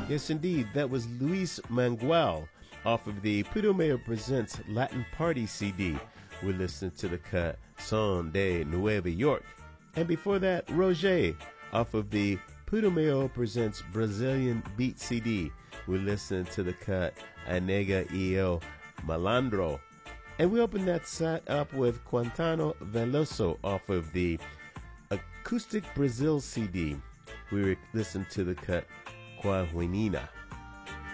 Yes, indeed. That was Luis Manguel off of the Putumayo Presents Latin Party CD. We listened to the cut Son de Nueva York. And before that, Roger off of the Putumayo Presents Brazilian Beat CD. We listened to the cut Anega y el Malandro. And we opened that set up with Quintano Veloso off of the Acoustic Brazil CD. We listened to the cut Coahuinina.